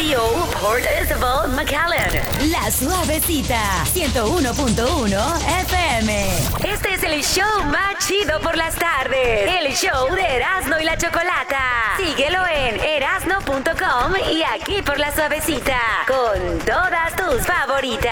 Radio, Port Isabel, McAllen. La Suavecita, 101.1 FM. Este es el show más chido por las tardes. El show de Erasmo y la Chocolata. Síguelo en erasno.com y aquí por La Suavecita. Con todas tus favoritas.